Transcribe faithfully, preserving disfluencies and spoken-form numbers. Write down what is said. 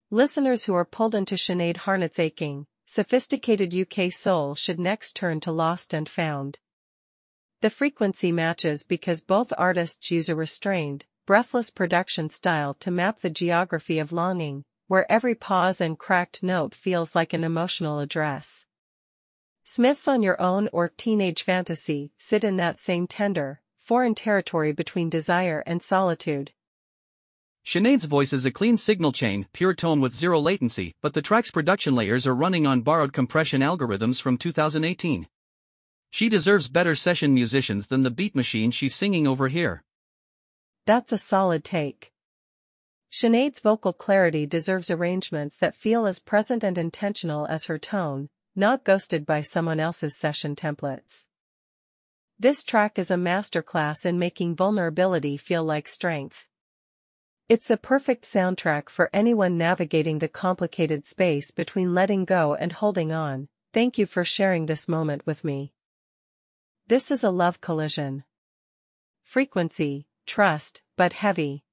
Listeners who are pulled into Sinead Harnet's aching, sophisticated U K soul should next turn to Lost and Found. The frequency matches because both artists use a restrained, breathless production style to map the geography of longing, where every pause and cracked note feels like an emotional address. Smith's On Your Own or Teenage Fantasy sit in that same tender, foreign territory between desire and solitude. Sinead's voice is a clean signal chain, pure tone with zero latency, but the track's production layers are running on borrowed compression algorithms from two thousand eighteen. She deserves better session musicians than the beat machine she's singing over here. That's a solid take. Sinead's vocal clarity deserves arrangements that feel as present and intentional as her tone, not ghosted by someone else's session templates. This track is a masterclass in making vulnerability feel like strength. It's the perfect soundtrack for anyone navigating the complicated space between letting go and holding on. Thank you for sharing this moment with me. This is a love collision. Frequency, trust, but heavy.